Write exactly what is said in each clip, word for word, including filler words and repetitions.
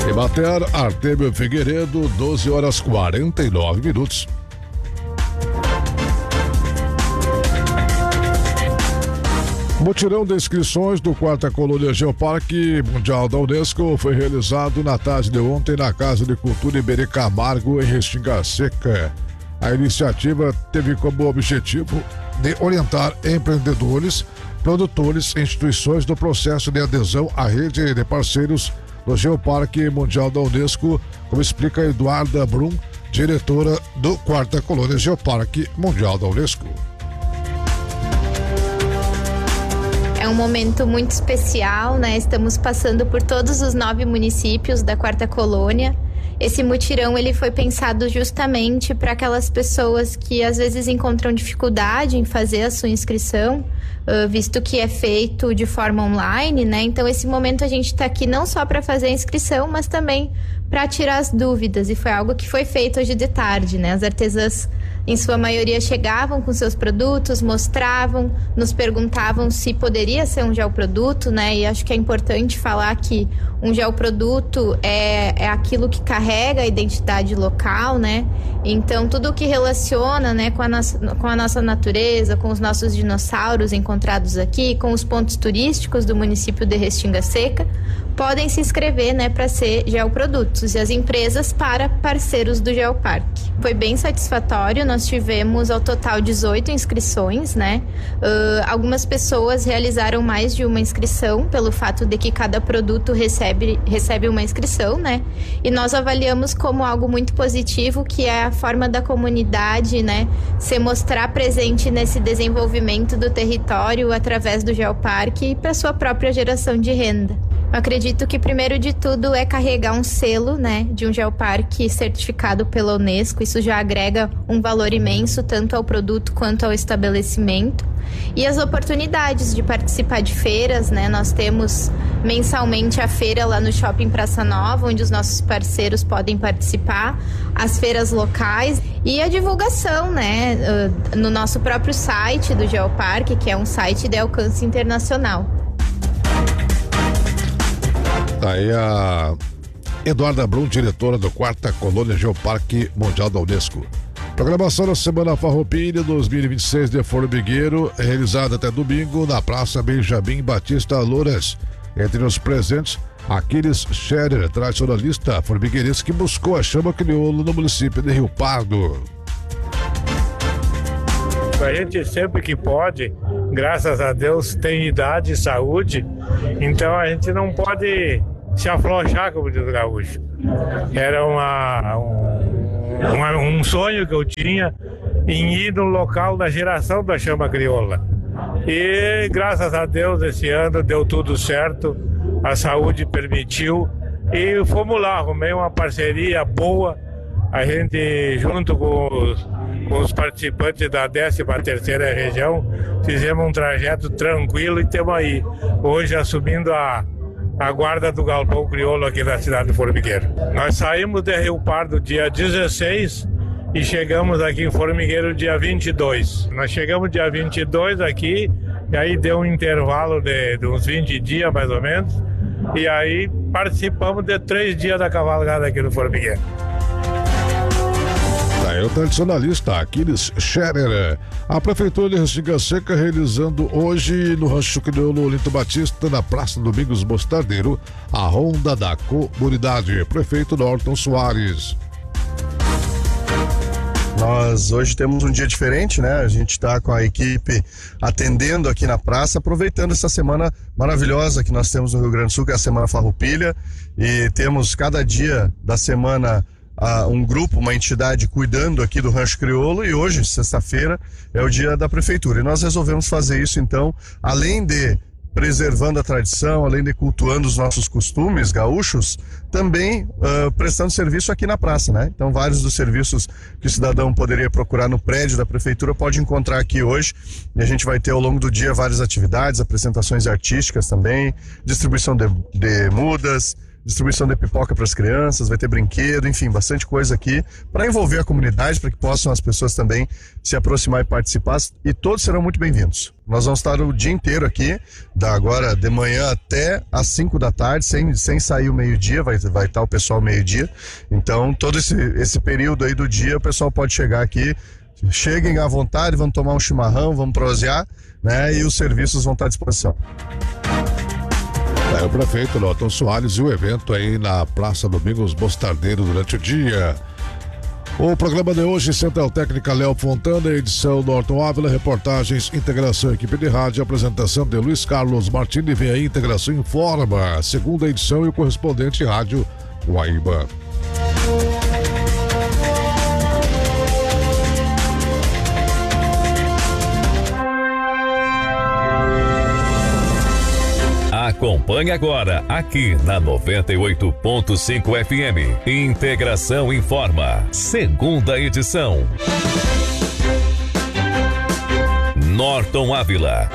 Em Bater, Artemio Figueiredo, doze horas quarenta e nove minutos. Mutirão de inscrições do Quarta Colônia Geoparque Mundial da Unesco foi realizado na tarde de ontem na Casa de Cultura Iberê Camargo, em Restinga Seca. A iniciativa teve como objetivo de orientar empreendedores, produtores e instituições no processo de adesão à rede de parceiros do Geoparque Mundial da Unesco, como explica Eduarda Brum, diretora do Quarta Colônia Geoparque Mundial da Unesco. É um momento muito especial, né? Estamos passando por todos os nove municípios da Quarta Colônia. Esse mutirão ele foi pensado justamente para aquelas pessoas que às vezes encontram dificuldade em fazer a sua inscrição, visto que é feito de forma online, né? Então esse momento a gente está aqui não só para fazer a inscrição, mas também para tirar as dúvidas, e foi algo que foi feito hoje de tarde, né? As artesãs, em sua maioria, chegavam com seus produtos, mostravam, nos perguntavam se poderia ser um geoproduto, né? E acho que é importante falar que um geoproduto é, é aquilo que carrega a identidade local, né? Então, tudo o que relaciona, né, com a, nossa, com a nossa natureza, com os nossos dinossauros encontrados aqui, com os pontos turísticos do município de Restinga Seca, podem se inscrever, né, para ser geoprodutos, e as empresas para parceiros do Geoparque. Foi bem satisfatório, nós tivemos ao total dezoito inscrições, né? Uh, algumas pessoas realizaram mais de uma inscrição, pelo fato de que cada produto recebe, recebe uma inscrição, né? E nós avaliamos como algo muito positivo, que é a forma da comunidade, né, se mostrar presente nesse desenvolvimento do território através do Geoparque e para sua própria geração de renda. Eu acredito que, primeiro de tudo, é carregar um selo, né, de um geoparque certificado pela Unesco. Isso já agrega um valor imenso, tanto ao produto quanto ao estabelecimento. E as oportunidades de participar de feiras, né? Nós temos mensalmente a feira lá no Shopping Praça Nova, onde os nossos parceiros podem participar, as feiras locais e a divulgação, né, no nosso próprio site do Geoparque, que é um site de alcance internacional. Aí a Eduarda Brum, diretora do Quarta Colônia Geoparque Mundial da Unesco. Programação da Semana Farroupilha dois mil e vinte e seis de Formigueiro, realizada até domingo na Praça Benjamin Batista Louras. Entre os presentes, Aquiles Scherer, tradicionalista formigueirense que buscou a chama crioula no município de Rio Pardo. A gente sempre que pode, graças a Deus, tem idade e saúde, então a gente não pode se afrouxar, como diz o gaúcho. Era uma, um, uma, um sonho que eu tinha em ir no local da geração da chama crioula. E graças a Deus esse ano deu tudo certo, a saúde permitiu e fomos lá, arrumei uma parceria boa, a gente junto com os, com os participantes da décima terceira região, fizemos um trajeto tranquilo e estamos aí, hoje assumindo a, a guarda do Galpão Crioulo aqui na cidade de Formigueiro. Nós saímos de Rio Pardo dia dezesseis e chegamos aqui em Formigueiro dia vinte e dois. Nós chegamos dia vinte e dois aqui, e aí deu um intervalo de, de uns vinte dias mais ou menos, e aí participamos de três dias da cavalgada aqui no Formigueiro. É o tradicionalista Aquiles Scherer. A Prefeitura de Restinga Seca realizando hoje no Rancho Crioulo Olinto Batista, na Praça Domingos Mostardeiro, a Ronda da Comunidade. Prefeito Norton Soares. Nós hoje temos um dia diferente, né? A gente está com a equipe atendendo aqui na praça, aproveitando essa semana maravilhosa que nós temos no Rio Grande do Sul, que é a Semana Farroupilha, e temos cada dia da semana uh, um grupo, uma entidade cuidando aqui do Rancho Crioulo, e hoje, sexta-feira, é o dia da Prefeitura. E nós resolvemos fazer isso, então, além de preservando a tradição, além de cultuando os nossos costumes gaúchos, também uh, prestando serviço aqui na praça, né? Então, vários dos serviços que o cidadão poderia procurar no prédio da prefeitura pode encontrar aqui hoje, e a gente vai ter ao longo do dia várias atividades, apresentações artísticas também, distribuição de, de mudas, distribuição de pipoca para as crianças, vai ter brinquedo, enfim, bastante coisa aqui para envolver a comunidade, para que possam as pessoas também se aproximar e participar, e todos serão muito bem-vindos. Nós vamos estar o dia inteiro aqui, da agora de manhã até às cinco da tarde, sem, sem sair o meio-dia, vai, vai estar o pessoal meio-dia. Então, todo esse, esse período aí do dia, o pessoal pode chegar aqui, cheguem à vontade, vamos tomar um chimarrão, vamos prosear, né? E os serviços vão estar à disposição. É o prefeito Norton Soares e o evento aí na Praça Domingos Mostardeiro durante o dia. O programa de hoje, Central Técnica Léo Fontana, edição Norton Ávila, reportagens, integração, equipe de rádio, apresentação de Luiz Carlos Martini, vem aí Integração Informa, segunda edição e o correspondente rádio Guaíba. Acompanhe agora, aqui na noventa e oito ponto cinco F M. Integração Informa, segunda edição. Norton Ávila.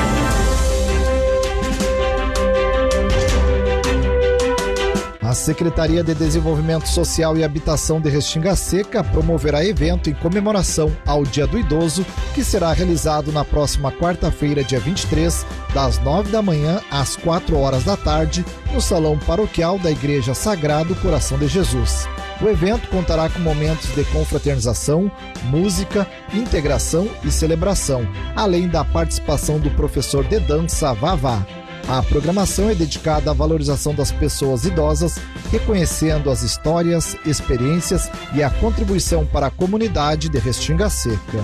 A Secretaria de Desenvolvimento Social e Habitação de Restinga Seca promoverá evento em comemoração ao Dia do Idoso, que será realizado na próxima quarta-feira, dia vinte e três, das nove da manhã às quatro horas da tarde, no Salão Paroquial da Igreja Sagrado Coração de Jesus. O evento contará com momentos de confraternização, música, integração e celebração, além da participação do professor de dança Vavá. A programação é dedicada à valorização das pessoas idosas, reconhecendo as histórias, experiências e a contribuição para a comunidade de Restinga Seca.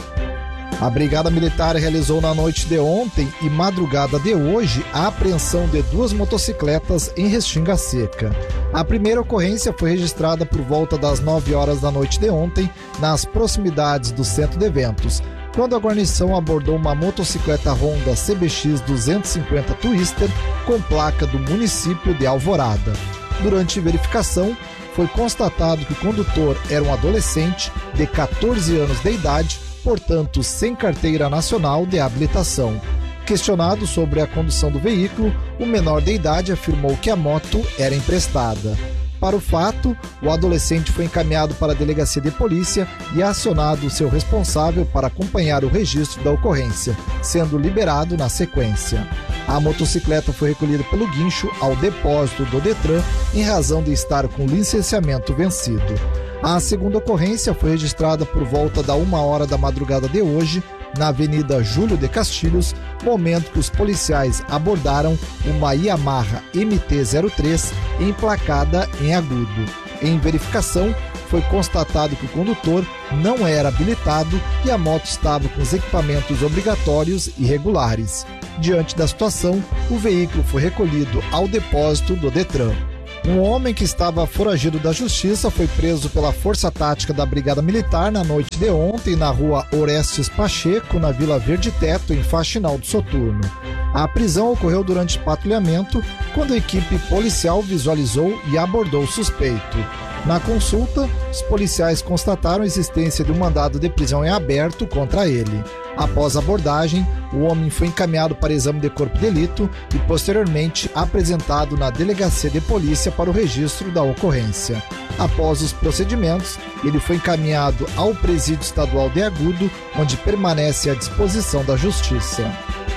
A Brigada Militar realizou na noite de ontem e madrugada de hoje a apreensão de duas motocicletas em Restinga Seca. A primeira ocorrência foi registrada por volta das nove horas da noite de ontem, nas proximidades do centro de eventos, quando a guarnição abordou uma motocicleta Honda C B X duzentos e cinquenta Twister com placa do município de Alvorada. Durante verificação, foi constatado que o condutor era um adolescente de quatorze anos de idade, portanto sem carteira nacional de habilitação. Questionado sobre a condução do veículo, o menor de idade afirmou que a moto era emprestada. Para o fato, o adolescente foi encaminhado para a delegacia de polícia e acionado o seu responsável para acompanhar o registro da ocorrência, sendo liberado na sequência. A motocicleta foi recolhida pelo guincho ao depósito do Detran em razão de estar com licenciamento vencido. A segunda ocorrência foi registrada por volta da uma hora da madrugada de hoje, na Avenida Júlio de Castilhos, momento que os policiais abordaram uma Yamaha M T zero três emplacada em Agudo. Em verificação, foi constatado que o condutor não era habilitado e a moto estava com os equipamentos obrigatórios e regulares. Diante da situação, o veículo foi recolhido ao depósito do Detran. Um homem que estava foragido da justiça foi preso pela Força Tática da Brigada Militar na noite de ontem na rua Orestes Pacheco, na Vila Verde Teto, em Faxinal do Soturno. A prisão ocorreu durante patrulhamento, quando a equipe policial visualizou e abordou o suspeito. Na consulta, os policiais constataram a existência de um mandado de prisão em aberto contra ele. Após a abordagem, o homem foi encaminhado para exame de corpo de delito e posteriormente apresentado na delegacia de polícia para o registro da ocorrência. Após os procedimentos, ele foi encaminhado ao Presídio Estadual de Agudo, onde permanece à disposição da Justiça.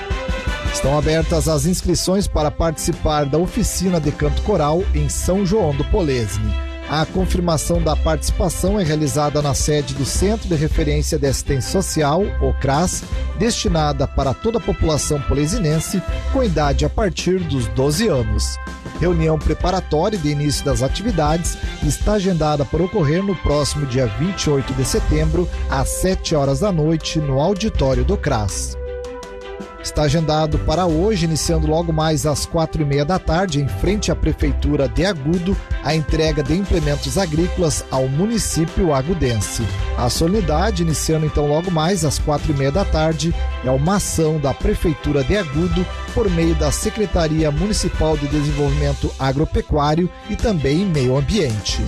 Estão abertas as inscrições para participar da oficina de canto coral em São João do Polesne. A confirmação da participação é realizada na sede do Centro de Referência de Assistência Social, o CRAS, destinada para toda a população polesinense com idade a partir dos doze anos. Reunião preparatória de início das atividades está agendada para ocorrer no próximo dia vinte e oito de setembro, às sete horas da noite, no auditório do CRAS. Está agendado para hoje, iniciando logo mais às quatro e meia da tarde, em frente à Prefeitura de Agudo, a entrega de implementos agrícolas ao município agudense. A solenidade, iniciando então logo mais às quatro e meia da tarde, é uma ação da Prefeitura de Agudo por meio da Secretaria Municipal de Desenvolvimento Agropecuário e também Meio Ambiente.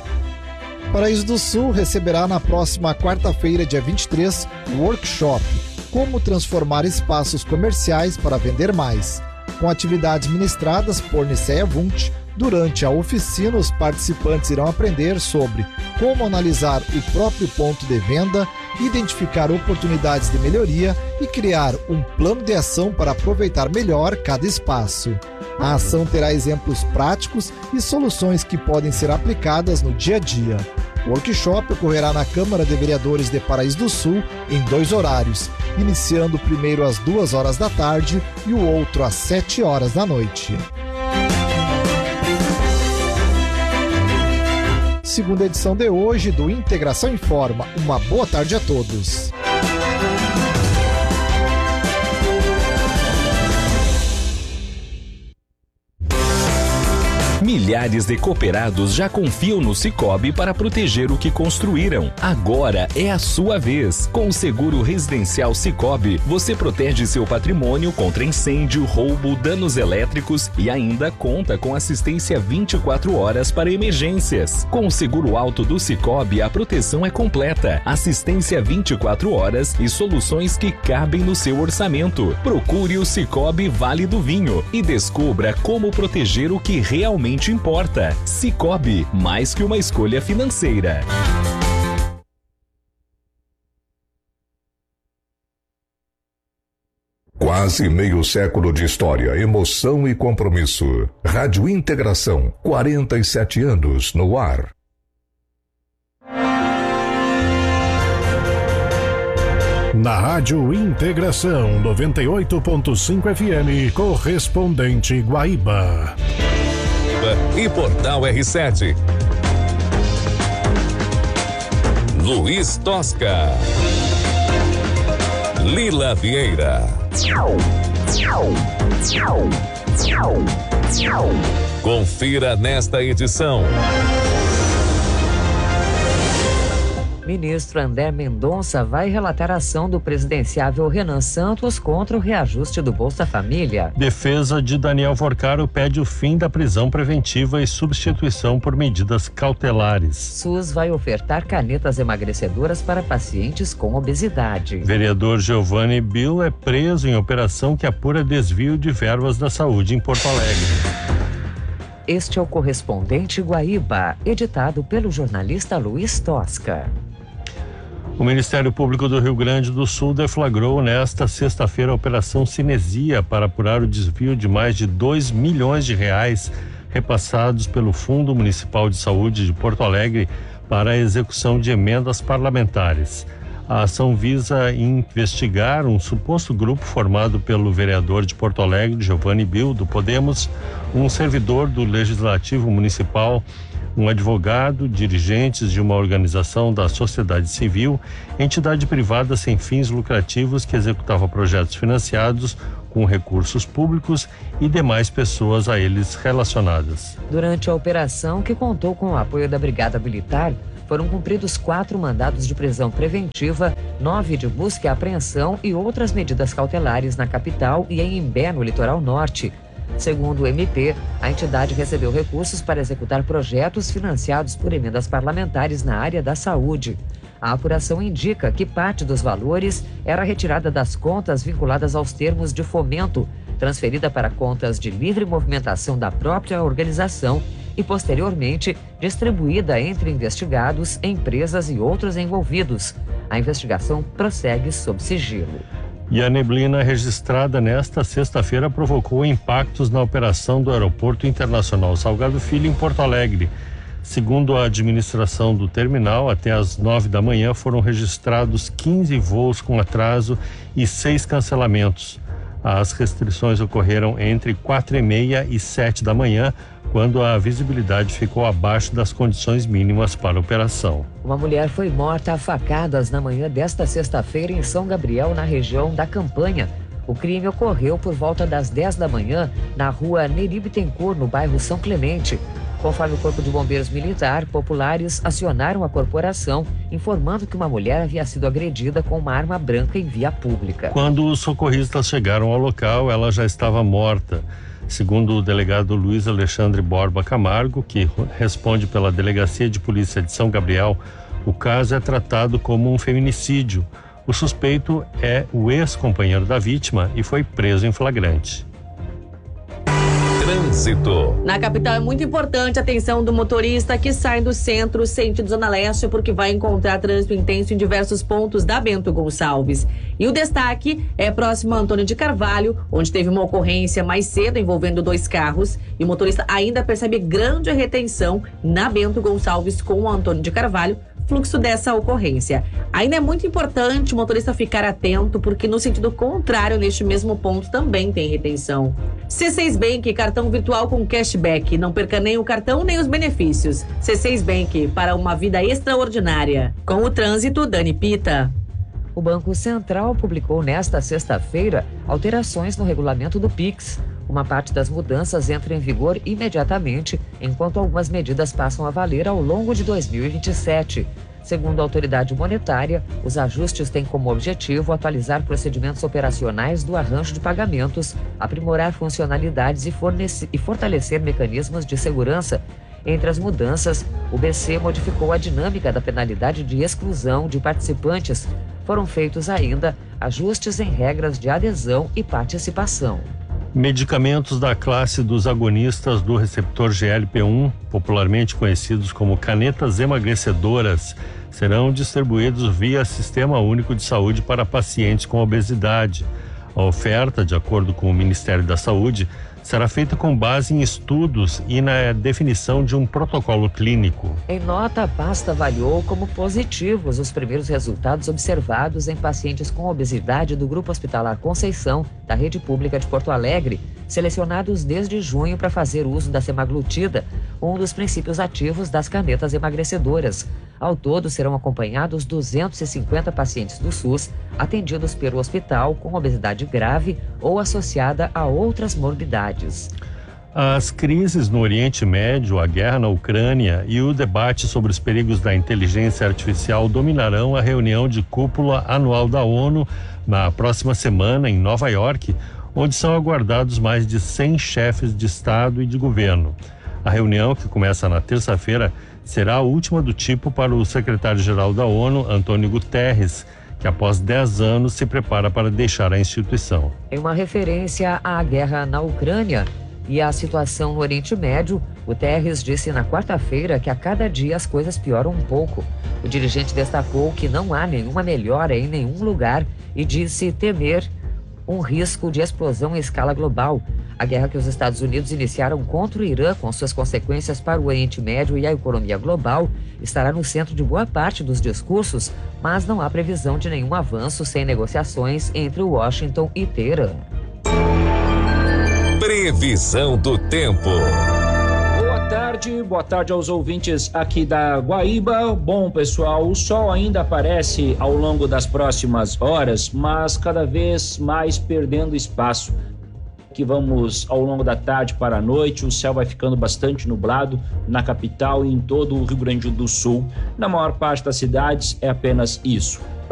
Paraíso do Sul receberá na próxima quarta-feira, dia vinte e três, o workshop Como Transformar Espaços Comerciais para Vender Mais, com atividades ministradas por Niceia Wundt, Durante a oficina, os participantes irão aprender sobre como analisar o próprio ponto de venda, identificar oportunidades de melhoria e criar um plano de ação para aproveitar melhor cada espaço. A ação terá exemplos práticos e soluções que podem ser aplicadas no dia a dia. O workshop ocorrerá na Câmara de Vereadores de Paraíso do Sul em dois horários, iniciando o primeiro às duas horas da tarde e o outro às sete horas da noite. Segunda edição de hoje do Integração Informa. Uma boa tarde a todos. Milhares de cooperados já confiam no Sicoob para proteger o que construíram. Agora é a sua vez. Com o seguro residencial Sicoob, você protege seu patrimônio contra incêndio, roubo, danos elétricos e ainda conta com assistência vinte e quatro horas para emergências. Com o seguro alto do Sicoob, a proteção é completa, assistência vinte e quatro horas e soluções que cabem no seu orçamento. Procure o Sicoob Vale do Vinho e descubra como proteger o que realmente importa. Sicoob, mais que uma escolha financeira. Quase meio século de história, emoção e compromisso. Rádio Integração, quarenta e sete anos no ar. Na Rádio Integração noventa e oito ponto cinco F M, correspondente Guaíba. E Portal R sete. Luiz Tosca. Lila Vieira. Confira nesta edição. Ministro André Mendonça vai relatar a ação do presidenciável Renan Santos contra o reajuste do Bolsa Família. Defesa de Daniel Forcaro pede o fim da prisão preventiva e substituição por medidas cautelares. SUS vai ofertar canetas emagrecedoras para pacientes com obesidade. Vereador Giovanni Bill é preso em operação que apura desvio de verbas da saúde em Porto Alegre. Este é o Correspondente Guaíba, editado pelo jornalista Luiz Tosca. O Ministério Público do Rio Grande do Sul deflagrou nesta sexta-feira a Operação Cinesia para apurar o desvio de mais de dois milhões de reais repassados pelo Fundo Municipal de Saúde de Porto Alegre para a execução de emendas parlamentares. A ação visa investigar um suposto grupo formado pelo vereador de Porto Alegre, Giovanni Bill, do Podemos, um servidor do Legislativo Municipal, um advogado, dirigentes de uma organização da sociedade civil, entidade privada sem fins lucrativos que executava projetos financiados com recursos públicos e demais pessoas a eles relacionadas. Durante a operação, que contou com o apoio da Brigada Militar, foram cumpridos quatro mandados de prisão preventiva, nove de busca e apreensão e outras medidas cautelares na capital e em Imbé, no litoral norte. Segundo o M P, a entidade recebeu recursos para executar projetos financiados por emendas parlamentares na área da saúde. A apuração indica que parte dos valores era retirada das contas vinculadas aos termos de fomento, transferida para contas de livre movimentação da própria organização e, posteriormente, distribuída entre investigados, empresas e outros envolvidos. A investigação prossegue sob sigilo. E a neblina registrada nesta sexta-feira provocou impactos na operação do Aeroporto Internacional Salgado Filho em Porto Alegre. Segundo a administração do terminal, até às nove da manhã foram registrados quinze voos com atraso e seis cancelamentos. As restrições ocorreram entre quatro e meia e sete da manhã, quando a visibilidade ficou abaixo das condições mínimas para a operação. Uma mulher foi morta a facadas na manhã desta sexta-feira em São Gabriel, na região da Campanha. O crime ocorreu por volta das dez da manhã na rua Neri Bittencourt, no bairro São Clemente. Conforme o Corpo de Bombeiros Militar, populares acionaram a corporação, informando que uma mulher havia sido agredida com uma arma branca em via pública. Quando os socorristas chegaram ao local, ela já estava morta. Segundo o delegado Luiz Alexandre Borba Camargo, que responde pela Delegacia de Polícia de São Gabriel, o caso é tratado como um feminicídio. O suspeito é o ex-companheiro da vítima e foi preso em flagrante. Trânsito. Na capital é muito importante a atenção do motorista que sai do centro sentido Zona Leste, porque vai encontrar trânsito intenso em diversos pontos da Bento Gonçalves. E o destaque é próximo a Antônio de Carvalho, onde teve uma ocorrência mais cedo envolvendo dois carros e o motorista ainda percebe grande retenção na Bento Gonçalves com o Antônio de Carvalho, fluxo dessa ocorrência. Ainda é muito importante o motorista ficar atento, porque no sentido contrário, neste mesmo ponto, também tem retenção. C seis Bank, cartão virtual com cashback. Não perca nem o cartão, nem os benefícios. C seis Bank, para uma vida extraordinária. Com o trânsito, Dani Pita. O Banco Central publicou nesta sexta-feira alterações no regulamento do Pix. Uma parte das mudanças entra em vigor imediatamente, enquanto algumas medidas passam a valer ao longo de dois mil e vinte e sete. Segundo a autoridade monetária, os ajustes têm como objetivo atualizar procedimentos operacionais do arranjo de pagamentos, aprimorar funcionalidades e, fornece- e fortalecer mecanismos de segurança. Entre as mudanças, o B C modificou a dinâmica da penalidade de exclusão de participantes. Foram feitos ainda ajustes em regras de adesão e participação. Medicamentos da classe dos agonistas do receptor G L P um, popularmente conhecidos como canetas emagrecedoras, serão distribuídos via Sistema Único de Saúde para pacientes com obesidade. A oferta, de acordo com o Ministério da Saúde, será feita com base em estudos e na definição de um protocolo clínico. Em nota, a pasta avaliou como positivos os primeiros resultados observados em pacientes com obesidade do Grupo Hospitalar Conceição, da Rede Pública de Porto Alegre, selecionados desde junho para fazer uso da semaglutida, um dos princípios ativos das canetas emagrecedoras. Ao todo, serão acompanhados duzentos e cinquenta pacientes do SUS, atendidos pelo hospital com obesidade grave ou associada a outras morbidades. As crises no Oriente Médio, a guerra na Ucrânia e o debate sobre os perigos da inteligência artificial dominarão a reunião de cúpula anual da ONU na próxima semana em Nova York, onde são aguardados mais de cem chefes de Estado e de governo. A reunião, que começa na terça-feira, será a última do tipo para o secretário-geral da ONU, Antônio Guterres, que após dez anos se prepara para deixar a instituição. Em uma referência à guerra na Ucrânia e à situação no Oriente Médio, Guterres disse na quarta-feira que a cada dia as coisas pioram um pouco. O dirigente destacou que não há nenhuma melhora em nenhum lugar e disse temer um risco de explosão em escala global. A guerra que os Estados Unidos iniciaram contra o Irã, com suas consequências para o Oriente Médio e a economia global, estará no centro de boa parte dos discursos, mas não há previsão de nenhum avanço sem negociações entre Washington e Teherã. Previsão do tempo. Boa tarde, boa tarde aos ouvintes aqui da Guaíba. Bom, pessoal, o sol ainda aparece ao longo das próximas horas, mas cada vez mais perdendo espaço. Que vamos ao longo da tarde para a noite, o céu vai ficando bastante nublado na capital e em todo o Rio Grande do Sul. Na maior parte das cidades é apenas isso.